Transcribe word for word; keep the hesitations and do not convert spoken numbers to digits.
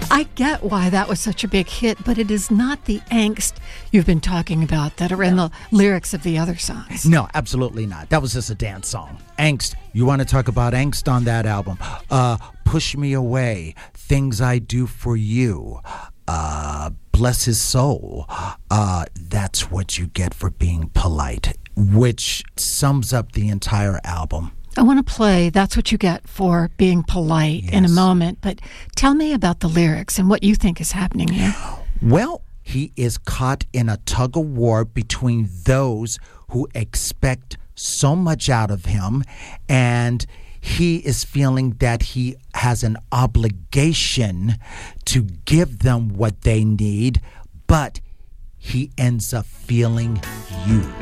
I get why that was such a big hit, but it is not the angst you've been talking about that are in the lyrics of the other songs. No, absolutely not. That was just a dance song. Angst. You want to talk about angst on that album? Uh, Push Me Away, Things I Do For You, uh, Bless His Soul. Uh, that's what you get for being polite, which sums up the entire album. I want to play That's What You Get for Being Polite Yes. in a moment, but tell me about the lyrics and what you think is happening here. Well, he is caught in a tug of war between those who expect so much out of him, and he is feeling that he has an obligation to give them what they need, but he ends up feeling used.